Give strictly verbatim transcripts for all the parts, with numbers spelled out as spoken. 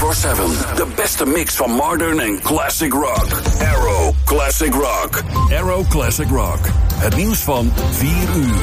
vierentwintig zeven. De beste mix van modern en classic rock. Arrow Classic Rock. Arrow Classic Rock. Het nieuws van vier uur.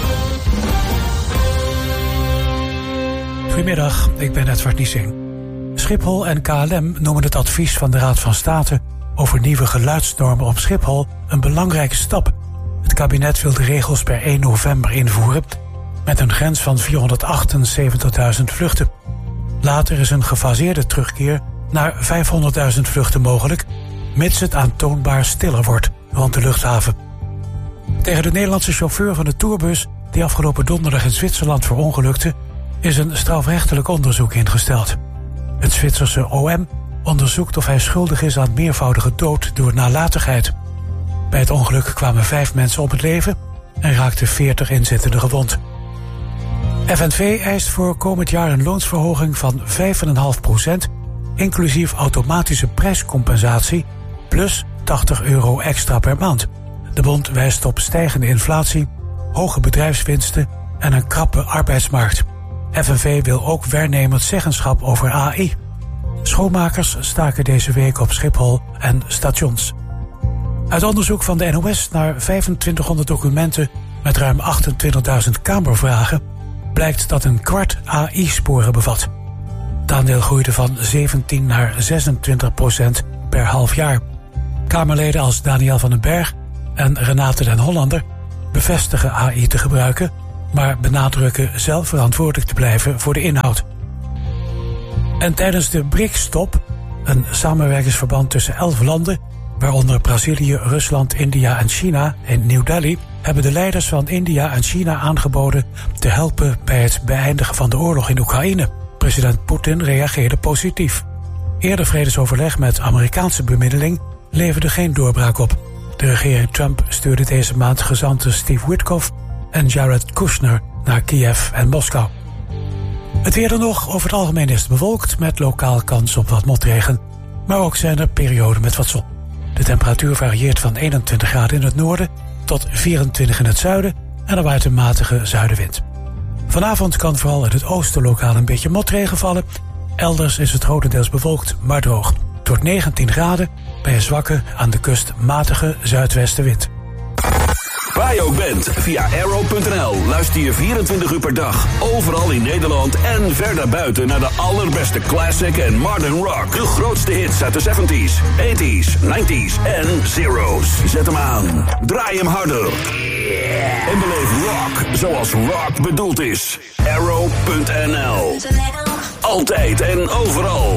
Goedemiddag, ik ben Edward Niesing. Schiphol en K L M noemen het advies van de Raad van State over nieuwe geluidsnormen op Schiphol een belangrijke stap. Het kabinet wil de regels per één november invoeren met een grens van vierhonderdachtenzeventigduizend vluchten. Later is een gefaseerde terugkeer naar vijfhonderdduizend vluchten mogelijk, mits het aantoonbaar stiller wordt rond de luchthaven. Tegen de Nederlandse chauffeur van de tourbus die afgelopen donderdag in Zwitserland verongelukte, is een strafrechtelijk onderzoek ingesteld. Het Zwitserse O M onderzoekt of hij schuldig is aan meervoudige dood door nalatigheid. Bij het ongeluk kwamen vijf mensen om het leven en raakten veertig inzittenden gewond. F N V eist voor komend jaar een loonsverhoging van vijf komma vijf procent, inclusief automatische prijscompensatie, plus tachtig euro extra per maand. De bond wijst op stijgende inflatie, hoge bedrijfswinsten en een krappe arbeidsmarkt. F N V wil ook werknemers zeggenschap over A I. Schoonmakers staken deze week op Schiphol en stations. Uit onderzoek van de N O S naar vijfentwintighonderd documenten met ruim achtentwintigduizend kamervragen blijkt dat een kwart A I-sporen bevat. Het aandeel groeide van zeventien naar zesentwintig procent per half jaar. Kamerleden als Daniel van den Berg en Renate den Hollander bevestigen A I te gebruiken, maar benadrukken zelf verantwoordelijk te blijven voor de inhoud. En tijdens de B R I C S-top, een samenwerkingsverband tussen elf landen, waaronder Brazilië, Rusland, India en China, in New Delhi, hebben de leiders van India en China aangeboden te helpen bij het beëindigen van de oorlog in Oekraïne. President Poetin reageerde positief. Eerder vredesoverleg met Amerikaanse bemiddeling leverde geen doorbraak op. De regering Trump stuurde deze maand gezanten Steve Witkoff en Jared Kushner naar Kiev en Moskou. Het weer dan nog, over het algemeen is het bewolkt met lokaal kans op wat motregen, maar ook zijn er perioden met wat zon. De temperatuur varieert van eenentwintig graden in het noorden tot vierentwintig in het zuiden en er waait een matige zuidenwind. Vanavond kan vooral in het oosten lokaal een beetje motregen vallen. Elders is het grotendeels bewolkt, maar droog. Tot negentien graden bij een zwakke, aan de kust matige zuidwestenwind. Waar je ook bent, via arrow punt n l luister je vierentwintig uur per dag, overal in Nederland en verder buiten naar de allerbeste classic en modern rock. De grootste hits uit de zeventies, tachtiger, negentiger en zero's. Zet hem aan, draai hem harder. En beleef rock zoals rock bedoeld is. arrow punt n l. Altijd en overal.